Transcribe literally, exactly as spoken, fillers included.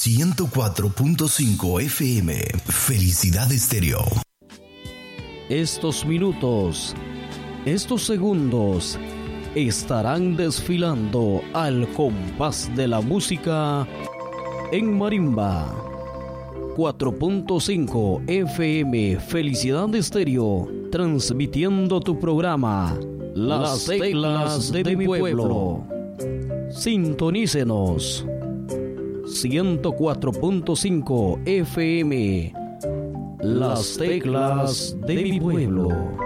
ciento cuatro punto cinco F M. Felicidad Estéreo. Estos minutos, estos segundos, estarán desfilando al compás de la música en marimba. cuatro punto cinco F M Felicidad Estéreo, transmitiendo tu programa Las Teclas de mi Pueblo. Sintonícenos. ciento cuatro punto cinco F M, Las Teclas de mi Pueblo.